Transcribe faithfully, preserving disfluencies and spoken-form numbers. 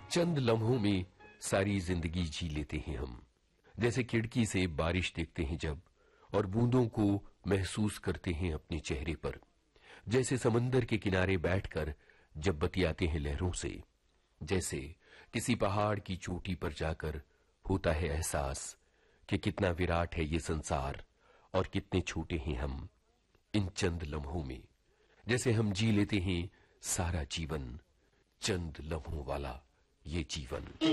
चंद लम्हों में सारी जिंदगी जी लेते हैं हम। जैसे खिड़की से बारिश देखते हैं जब, और बूंदों को महसूस करते हैं अपने चेहरे पर। जैसे समंदर के किनारे बैठकर जब बतियाते हैं लहरों से। जैसे किसी पहाड़ की चोटी पर जाकर होता है एहसास कि कितना विराट है ये संसार और कितने छोटे हैं हम इन चंद लम्हों में। जैसे हम जी लेते हैं सारा जीवन, चंद लम्हों वाला ये जीवन।